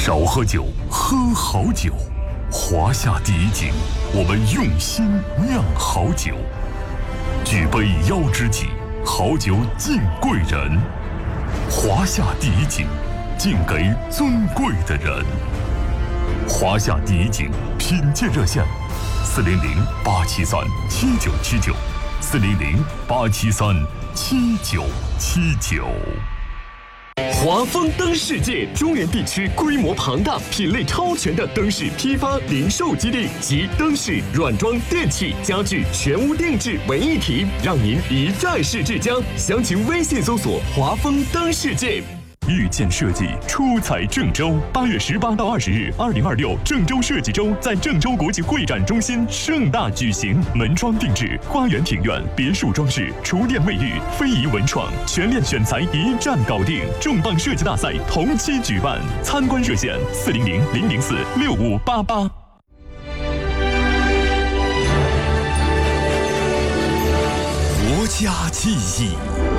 少喝酒，喝好酒。华夏第一井，我们用心酿好酒。举杯邀知己，好酒敬贵人。华夏第一井，敬给尊贵的人。华夏第一井品鉴热线：400-873-7979，400-873-7979。 华丰灯世界中原地区规模庞大、品类超全的灯饰批发零售基地及灯饰、软装、电器、家具全屋定制为一体，让您一站式至家。详情微信搜索“华丰灯世界”。 遇见设计出彩郑州，8月18到20日，2026郑州设计周在郑州国际会展中心盛大举行。门窗定制、花园庭院、别墅装饰、厨电卫浴、非遗文创，全链选材一站搞定。重磅设计大赛同期举办，参观热线400-004-6588。 国家记忆。